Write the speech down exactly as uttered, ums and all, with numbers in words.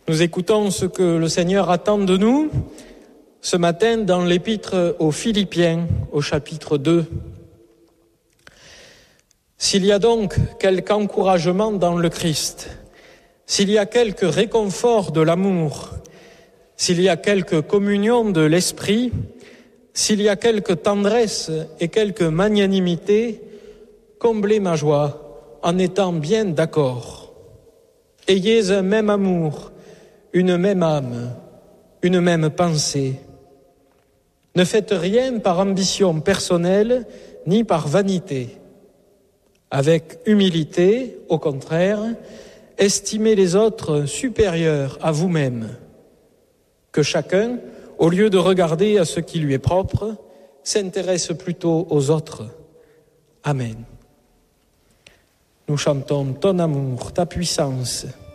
Nous écoutons ce que le Seigneur attend de nous ce matin dans l'épître aux Philippiens, au chapitre deux. S'il y a donc quelque encouragement dans le Christ, s'il y a quelque réconfort de l'amour, s'il y a quelque communion de l'esprit, s'il y a quelque tendresse et quelque magnanimité, comblez ma joie en étant bien d'accord. Ayez un même amour, une même âme, une même pensée. Ne faites rien par ambition personnelle ni par vanité. Avec humilité, au contraire, estimez les autres supérieurs à vous-même. Que chacun, au lieu de regarder à ce qui lui est propre, s'intéresse plutôt aux autres. Amen. Nous chantons ton amour, ta puissance.